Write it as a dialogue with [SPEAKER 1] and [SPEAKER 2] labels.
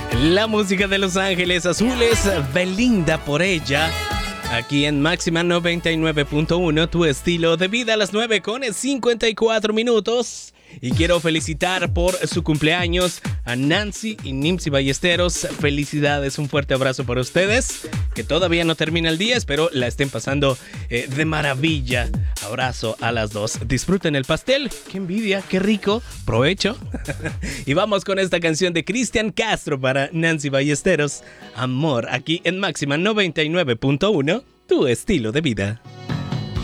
[SPEAKER 1] La música de Los Ángeles Azules, Belinda por ella. Aquí en Máxima 99.1, tu estilo de vida a las 9:54. Y quiero felicitar por su cumpleaños a Nancy y Nimsi Ballesteros. Felicidades, un fuerte abrazo para ustedes. Que todavía no termina el día, espero la estén pasando de maravilla. Abrazo a las dos. Disfruten el pastel. Qué envidia, qué rico. Provecho. Y vamos con esta canción de Cristian Castro para Nancy Ballesteros. Amor, aquí en Máxima 99.1, tu estilo de vida.